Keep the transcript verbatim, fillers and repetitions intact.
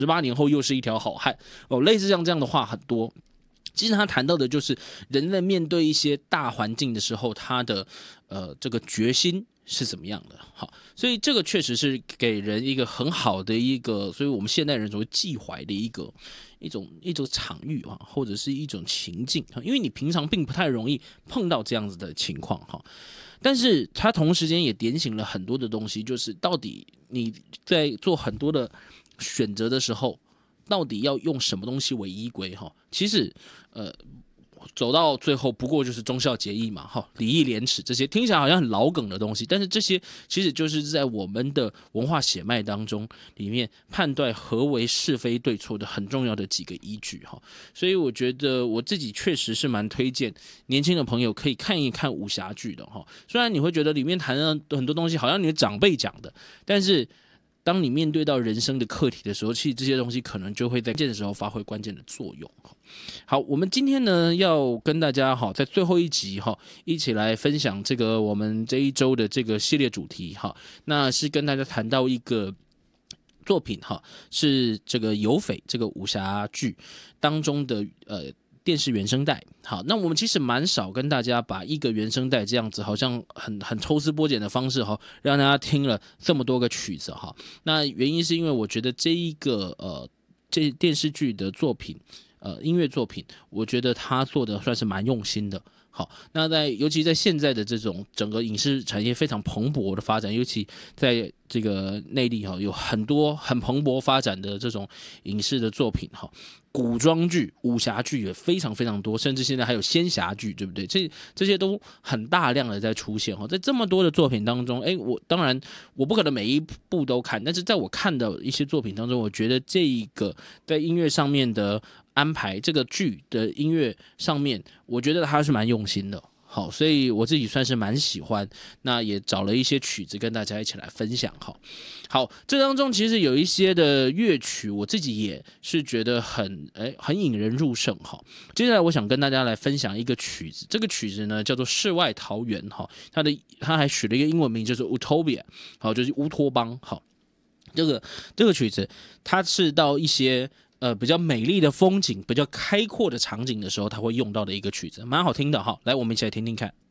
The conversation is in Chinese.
十八年后又是一条好汉哦，类似像这样的话很多。其实他谈到的就是人在面对一些大环境的时候，他的呃这个决心是怎么样的。好，所以这个确实是给人一个很好的一个，所以我们现代人所谓寄怀的一个一种一种场域啊，或者是一种情境，因为你平常并不太容易碰到这样子的情况哈。但是他同时间也点醒了很多的东西，就是到底你在做很多的选择的时候，到底要用什么东西为依归哈？其实，呃，走到最后不过就是忠孝节义嘛，哈，礼义廉耻这些听起来好像很老梗的东西，但是这些其实就是在我们的文化血脉当中里面判断何为是非对错的很重要的几个依据哈。所以我觉得我自己确实是蛮推荐年轻的朋友可以看一看武侠剧的哈。虽然你会觉得里面谈的很多东西好像你的长辈讲的，但是当你面对到人生的课题的时候，其实这些东西可能就会在关键的时候发挥关键的作用。好，我们今天呢要跟大家哈，在最后一集哈，一起来分享这个我们这一周的这个系列主题哈，那是跟大家谈到一个作品哈，是这个有匪这个武侠剧当中的呃。电视原声带，好，那我们其实蛮少跟大家把一个原声带这样子，好像很很抽丝剥茧的方式哈，让大家听了这么多个曲子哈。那原因是因为我觉得这一个呃这电视剧的作品，呃音乐作品，我觉得他做的算是蛮用心的。好，那在尤其在现在的这种整个影视产业非常蓬勃的发展，尤其在这个内地哈，有很多很蓬勃发展的这种影视的作品哈，古装剧、武侠剧也非常非常多，甚至现在还有仙侠剧，对不对？这这些都很大量的在出现哈，在这么多的作品当中，哎，我当然我不可能每一部都看，但是在我看的一些作品当中，我觉得这一个在音乐上面的安排，这个剧的音乐上面，我觉得他是蛮用心的。好，所以我自己算是蛮喜欢，那也找了一些曲子跟大家一起来分享。好，好，这当中其实有一些的乐曲，我自己也是觉得很哎很引人入胜。哈，接下来我想跟大家来分享一个曲子，这个曲子呢叫做《世外桃源》哈，它的它还取了一个英文名，就是 Utopia， 好，就是乌托邦。好，这个这个曲子它是到一些。呃，比较美丽的风景，比较开阔的场景的时候，它会用到的一个曲子，蛮好听的哈。来，我们一起来听听看。